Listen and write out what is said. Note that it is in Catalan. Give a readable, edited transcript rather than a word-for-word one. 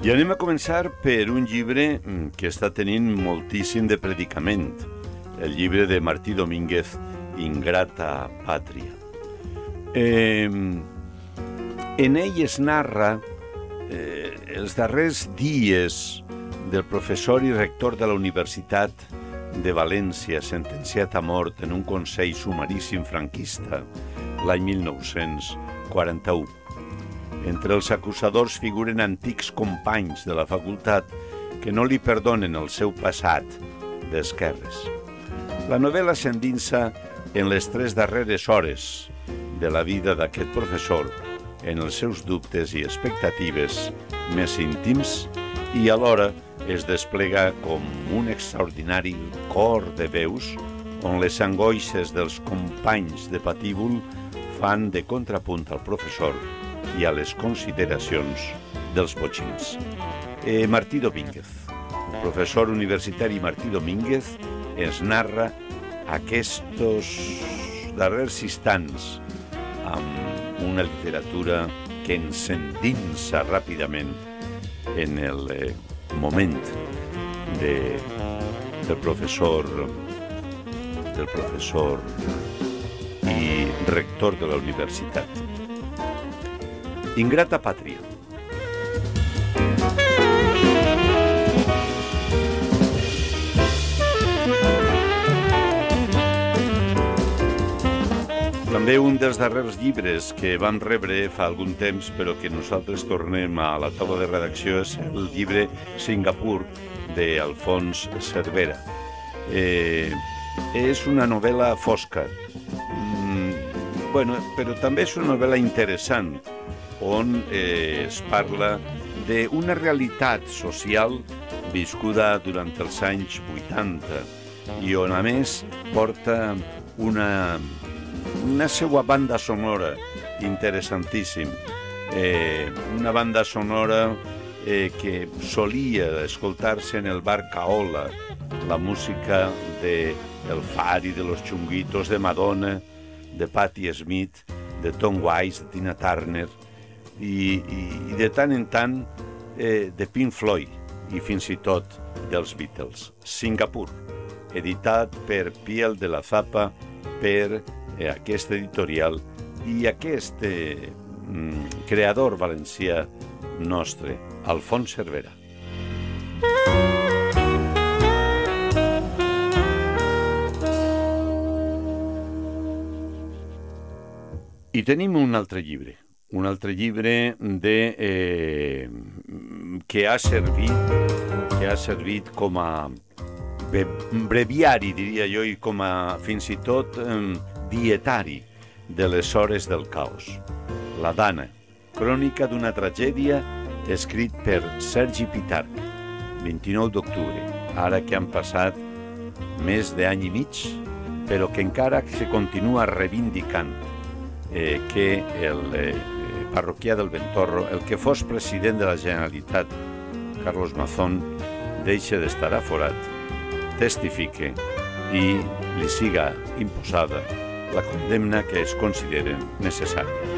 I anem a començar per un llibre que està tenint moltíssim de predicament, el llibre de Martí Domínguez, Ingrata Pàtria. En ell es narra els darrers dies del professor i rector de la Universitat de València, sentenciat a mort en un consell sumaríssim franquista l'any 1941. Entre els acusadors figuren antics companys de la facultat que no li perdonen el seu passat d'esquerres. La novel·la s'endinsa en les 3 darreres hores de la vida d'aquest professor, en els seus dubtes i expectatives més íntims, i alhora es desplega com un extraordinari cor de veus on les angoixes dels companys de patíbul fan de contrapunt al professor i a les consideracions dels botxins. Martí Domínguez, el professor universitari Martí Domínguez, ens narra aquests darrers instants amb una literatura que ens endinsa ràpidament en el moment del professor i rector de la universitat. Ingrata Pàtria. També un dels darrers llibres que vam rebre fa algun temps, però que nosaltres tornem a la taula de redacció, és el llibre Singapur, d'Alfons Cervera. És una novel·la fosca, però també és una novel·la interessant, on es parla d'una realitat social viscuda durant els anys 80 i on, a més, porta una seva banda sonora interessantíssim. Una banda sonora que solia escoltar-se en el bar Caola, la música de El Fari, de Los Chunguitos, de Madonna, de Patti Smith, de Tom Waits, de Tina Turner, i de tant en tant de Pink Floyd i fins i tot dels Beatles. Singapur, editat per Piel de la Zapa, per aquest editorial i aquest creador valencià nostre, Alfons Cervera. I tenim un altre llibre que ha servit com a breviari, diria jo, i com a fins i tot dietari de les hores del caos. La Dana, crònica d'una tragèdia, escrit per Sergi Pitarch, 29 d'octubre, ara que han passat més d'any i mig, però que encara se continua reivindicant que el parroquià del Ventorro, el que fos president de la Generalitat, Carlos Mazón, deixa d'estar aforat, testifique i li siga imposada la condemna que es considera necessària.